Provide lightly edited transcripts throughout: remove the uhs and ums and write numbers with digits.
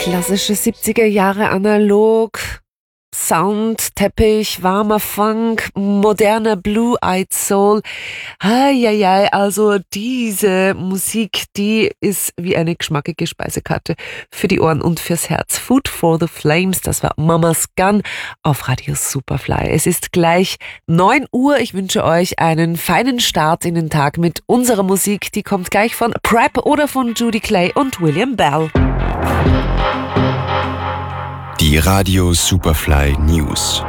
Klassische 70er Jahre analog, Sound, Teppich, warmer Funk, moderner Blue-Eyed Soul. Also diese Musik, die ist wie eine geschmackige Speisekarte für die Ohren und fürs Herz. Food for the Flames, das war Mama's Gun auf Radio Superfly. Es ist gleich 9 Uhr. Ich wünsche euch einen feinen Start in den Tag mit unserer Musik. Die kommt gleich von Prep oder von Judy Clay und William Bell. Die Radio Superfly News.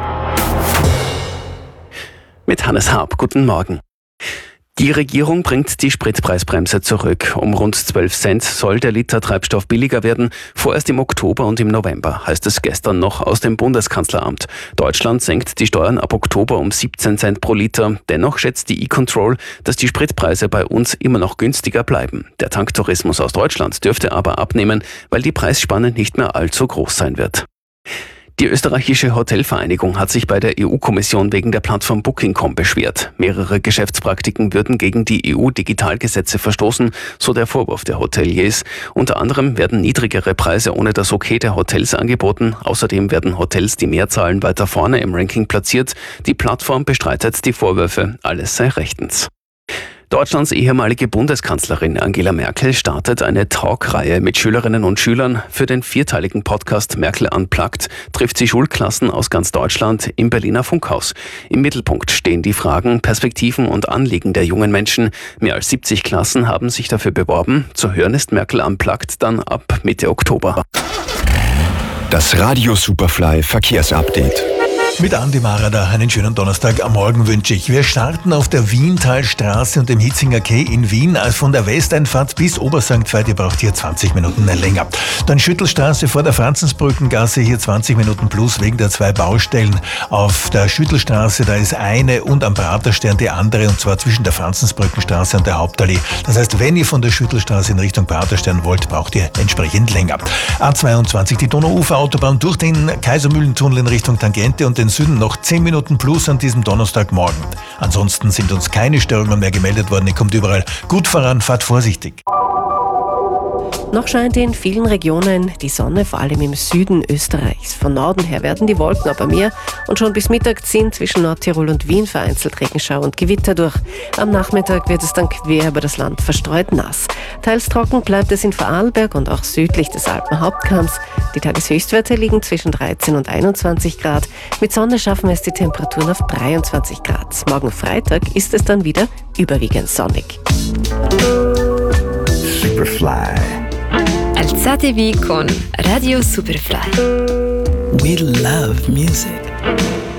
Mit Hannes Harp, guten Morgen. Die Regierung bringt die Spritpreisbremse zurück. Um rund 12 Cent soll der Liter Treibstoff billiger werden, vorerst im Oktober und im November, heißt es gestern noch aus dem Bundeskanzleramt. Deutschland senkt die Steuern ab Oktober um 17 Cent pro Liter. Dennoch schätzt die E-Control, dass die Spritpreise bei uns immer noch günstiger bleiben. Der Tanktourismus aus Deutschland dürfte aber abnehmen, weil die Preisspanne nicht mehr allzu groß sein wird. Die österreichische Hotelvereinigung hat sich bei der EU-Kommission wegen der Plattform Booking.com beschwert. Mehrere Geschäftspraktiken würden gegen die EU-Digitalgesetze verstoßen, so der Vorwurf der Hoteliers. Unter anderem werden niedrigere Preise ohne das Okay der Hotels angeboten. Außerdem werden Hotels, die mehr zahlen, weiter vorne im Ranking platziert. Die Plattform bestreitet die Vorwürfe. Alles sei rechtens. Deutschlands ehemalige Bundeskanzlerin Angela Merkel startet eine Talkreihe mit Schülerinnen und Schülern. Für den 4-teiligen Podcast Merkel Unplugged trifft sie Schulklassen aus ganz Deutschland im Berliner Funkhaus. Im Mittelpunkt stehen die Fragen, Perspektiven und Anliegen der jungen Menschen. Mehr als 70 Klassen haben sich dafür beworben. Zu hören ist Merkel Unplugged dann ab Mitte Oktober. Das Radio Superfly Verkehrsupdate. Mit Andi Marada einen schönen Donnerstag am Morgen wünsche ich. Wir starten auf der Wientalstraße und dem Hitzinger Quai in Wien. Von der Westeinfahrt bis Obersankt Veit, ihr braucht hier 20 Minuten länger. Dann Schüttelstraße vor der Franzensbrückengasse, hier 20 Minuten plus wegen der 2 Baustellen. Auf der Schüttelstraße, da ist eine und am Praterstern die andere, und zwar zwischen der Franzensbrückenstraße und der Hauptallee. Das heißt, wenn ihr von der Schüttelstraße in Richtung Praterstern wollt, braucht ihr entsprechend länger. A22, die Donauufer-Autobahn durch den Kaisermühlentunnel in Richtung Tangente und den Süden noch 10 Minuten plus an diesem Donnerstagmorgen. Ansonsten sind uns keine Störungen mehr gemeldet worden. Ihr kommt überall gut voran, fahrt vorsichtig. Noch scheint in vielen Regionen die Sonne, vor allem im Süden Österreichs. Von Norden her werden die Wolken aber mehr und schon bis Mittag ziehen zwischen Nordtirol und Wien vereinzelt Regenschauer und Gewitter durch. Am Nachmittag wird es dann quer über das Land verstreut nass. Teils trocken bleibt es in Vorarlberg und auch südlich des Alpenhauptkamms. Die Tageshöchstwerte liegen zwischen 13 und 21 Grad. Mit Sonne schaffen es die Temperaturen auf 23 Grad. Morgen Freitag ist es dann wieder überwiegend sonnig. Superfly. Alzatevi con Radio Superfly. We love music.